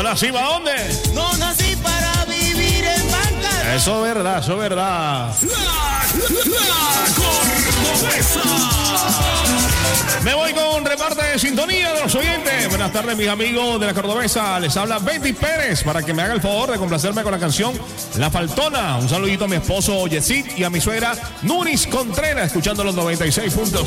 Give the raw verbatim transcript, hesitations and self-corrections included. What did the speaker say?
nací para dónde. No nací para vivir en banca. Eso es verdad, eso es verdad. La, la, la Cordobesa. Me voy con reparte de sintonía de los oyentes. Buenas tardes, mis amigos de la Cordobesa. Les habla Betty Pérez para que me haga el favor de complacerme con la canción La Faltona. Un saludito a mi esposo Yesid y a mi suegra Nuris Contreras, escuchando los noventa y seis punto